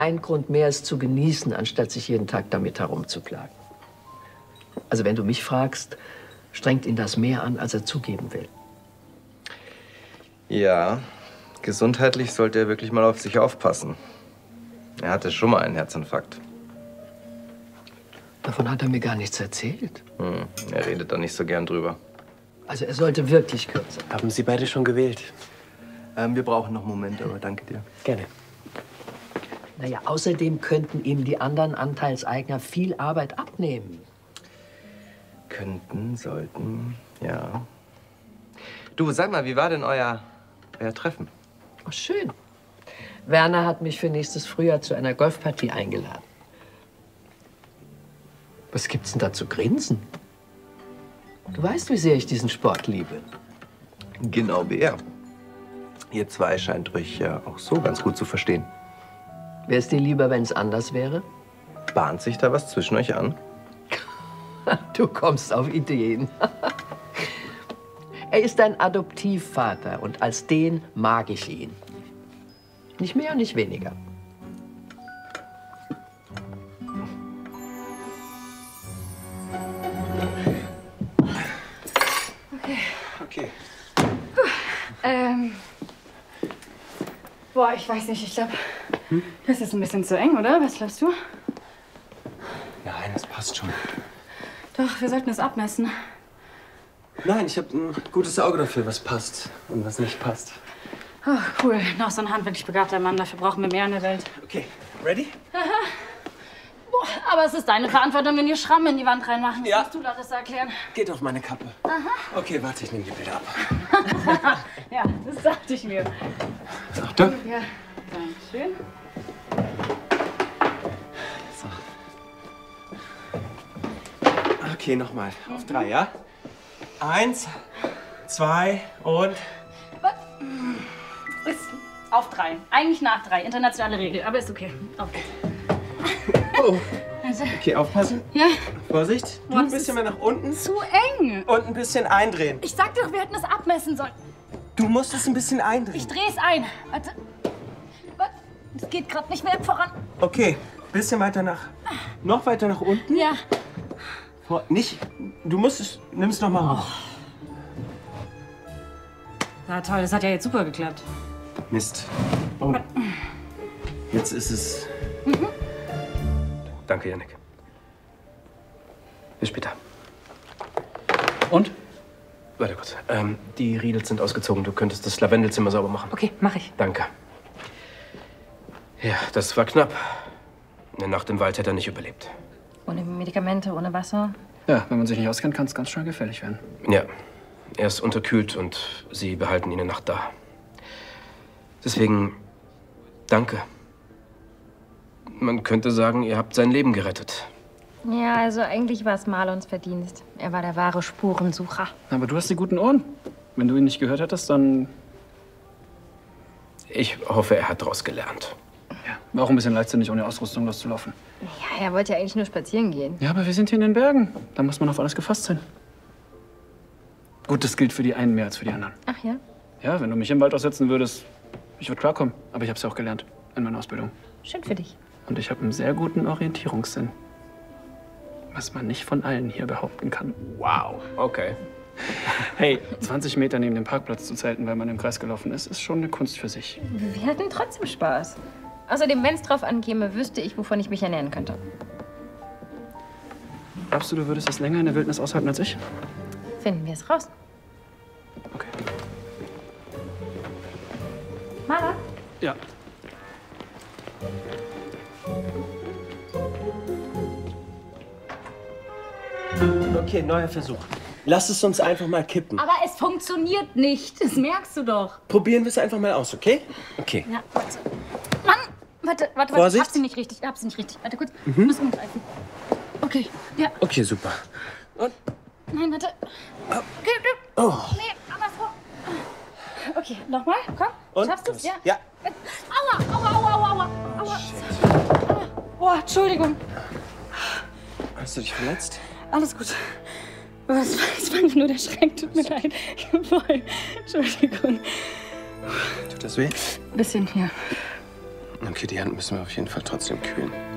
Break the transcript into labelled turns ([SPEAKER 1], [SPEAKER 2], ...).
[SPEAKER 1] Ein Grund mehr, es zu genießen, anstatt sich jeden Tag damit herumzuplagen. Also wenn du mich fragst, strengt ihn das mehr an, als er zugeben will.
[SPEAKER 2] Ja, gesundheitlich sollte er wirklich mal auf sich aufpassen. Er hatte schon mal einen Herzinfarkt.
[SPEAKER 1] Davon hat er mir gar nichts erzählt.
[SPEAKER 2] Er redet da nicht so gern drüber.
[SPEAKER 1] Also er sollte wirklich kürzer.
[SPEAKER 3] Haben Sie beide schon gewählt?
[SPEAKER 2] Wir brauchen noch einen Moment, aber danke dir.
[SPEAKER 3] Gerne.
[SPEAKER 1] Naja, außerdem könnten ihm die anderen Anteilseigner viel Arbeit abnehmen.
[SPEAKER 2] Könnten, sollten, ja. Du, sag mal, wie war denn euer Treffen?
[SPEAKER 1] Oh, schön. Werner hat mich für nächstes Frühjahr zu einer Golfpartie eingeladen. Was gibt's denn da zu grinsen? Du weißt, wie sehr ich diesen Sport liebe.
[SPEAKER 2] Genau wie er. Ihr zwei scheint euch ja auch so ganz gut zu verstehen.
[SPEAKER 1] Wäre es dir lieber, wenn es anders wäre?
[SPEAKER 2] Bahnt sich da was zwischen euch an?
[SPEAKER 1] Du kommst auf Ideen. Er ist ein Adoptivvater und als den mag ich ihn. Nicht mehr und nicht weniger.
[SPEAKER 2] Okay.
[SPEAKER 4] Boah, ich weiß nicht, ich glaube, das ist ein bisschen zu eng, oder? Was glaubst du?
[SPEAKER 3] Nein, das passt schon.
[SPEAKER 4] Doch, wir sollten es abmessen.
[SPEAKER 3] Nein, ich habe ein gutes Auge dafür, was passt und was nicht passt.
[SPEAKER 4] Oh, cool. Noch so ein handwerklich begabter Mann. Dafür brauchen wir mehr in der Welt.
[SPEAKER 3] Okay, ready?
[SPEAKER 4] Boah, aber es ist deine Verantwortung, wenn ihr Schramm in die Wand reinmachen. Das
[SPEAKER 3] Ja.
[SPEAKER 4] musst du Larissa erklären.
[SPEAKER 3] Geht auf meine Kappe. Aha. Okay, warte, ich nehme die Bilder ab.
[SPEAKER 4] Ja, das dachte ich mir.
[SPEAKER 3] Achtung.
[SPEAKER 4] Ja, dankeschön.
[SPEAKER 3] Okay, nochmal. Auf 3, ja? 1, 2 und...
[SPEAKER 4] Ist auf 3. Eigentlich nach 3. Internationale Regel, aber ist okay. Auf geht's.
[SPEAKER 3] Oh.
[SPEAKER 4] Also,
[SPEAKER 3] Okay, aufpassen.
[SPEAKER 4] ja,
[SPEAKER 3] Vorsicht. Du ein bisschen mehr nach unten
[SPEAKER 4] zu eng.
[SPEAKER 3] und ein bisschen eindrehen.
[SPEAKER 4] Ich sag doch, wir hätten es abmessen sollen.
[SPEAKER 3] Du musst es ein bisschen eindrehen.
[SPEAKER 4] Ich dreh's ein. Warte. Warte. Es geht gerade nicht mehr voran.
[SPEAKER 3] Okay, bisschen weiter nach... Noch weiter nach unten.
[SPEAKER 4] Ja.
[SPEAKER 3] Nicht... Du musst es... Nimm es noch mal hoch.
[SPEAKER 4] Na toll, das hat ja jetzt super geklappt.
[SPEAKER 3] Mist. Oh. Jetzt ist es... Danke, Jannik. Bis später.
[SPEAKER 5] Und?
[SPEAKER 3] Warte kurz. Die Riegel sind ausgezogen. Du könntest das Lavendelzimmer sauber machen.
[SPEAKER 4] Okay, mach ich.
[SPEAKER 3] Danke. Ja, das war knapp. Eine Nacht im Wald hätte er nicht überlebt.
[SPEAKER 4] Ohne Medikamente, ohne Wasser.
[SPEAKER 5] Ja, wenn man sich nicht auskennt, kann es ganz schön gefährlich werden.
[SPEAKER 3] Ja, er ist unterkühlt und sie behalten ihn eine Nacht da. Deswegen, danke. Man könnte sagen, ihr habt sein Leben gerettet.
[SPEAKER 6] Ja, also eigentlich war es Marlons Verdienst. Er war der wahre Spurensucher.
[SPEAKER 5] Aber du hast die guten Ohren. Wenn du ihn nicht gehört hättest, dann...
[SPEAKER 3] Ich hoffe, er hat daraus gelernt.
[SPEAKER 5] Ja, war auch ein bisschen leichtsinnig, ohne Ausrüstung loszulaufen.
[SPEAKER 6] Ja, er wollte ja eigentlich nur spazieren gehen.
[SPEAKER 5] Ja, aber wir sind hier in den Bergen. Da muss man auf alles gefasst sein. Gut, das gilt für die einen mehr als für die anderen.
[SPEAKER 6] Ach ja?
[SPEAKER 5] Ja, wenn du mich im Wald aussetzen würdest, ich würde klarkommen. Aber ich habe es ja auch gelernt in meiner Ausbildung.
[SPEAKER 6] Schön für dich.
[SPEAKER 5] Und ich habe einen sehr guten Orientierungssinn. Was man nicht von allen hier behaupten kann.
[SPEAKER 3] Wow, okay.
[SPEAKER 5] Hey, 20 Meter neben dem Parkplatz zu zelten, weil man im Kreis gelaufen ist, ist schon eine Kunst für sich.
[SPEAKER 6] Wir hatten trotzdem Spaß. Außerdem, wenn es drauf ankäme, wüsste ich, wovon ich mich ernähren könnte.
[SPEAKER 5] Glaubst du, du würdest es länger in der Wildnis aushalten als ich?
[SPEAKER 6] Finden wir es raus.
[SPEAKER 5] Okay.
[SPEAKER 6] Mama?
[SPEAKER 5] Ja.
[SPEAKER 3] Okay, neuer Versuch. Lass es uns einfach mal kippen.
[SPEAKER 4] Aber es funktioniert nicht. Das merkst du doch.
[SPEAKER 3] Probieren wir es einfach mal aus, okay? Okay.
[SPEAKER 4] Ja, warte. Mann! Warte.
[SPEAKER 3] Vorsicht.
[SPEAKER 4] Ich hab sie nicht richtig. Warte kurz. Ich muss umgreifen. Okay, ja.
[SPEAKER 3] Okay, super. Und?
[SPEAKER 4] Nein, warte. Okay,
[SPEAKER 3] Oh.
[SPEAKER 4] nee, andersrum. Okay, nochmal. Komm.
[SPEAKER 3] Und?
[SPEAKER 4] Schaffst du's? Ja.
[SPEAKER 3] Ja.
[SPEAKER 4] Aua. Oh, Entschuldigung.
[SPEAKER 3] Hast du dich verletzt?
[SPEAKER 4] Alles gut. Es war einfach nur der Schreck. Tut mir leid. Voll. Entschuldigung.
[SPEAKER 3] Tut das weh?
[SPEAKER 4] Bisschen hier.
[SPEAKER 3] Okay, die Hand müssen wir auf jeden Fall trotzdem kühlen.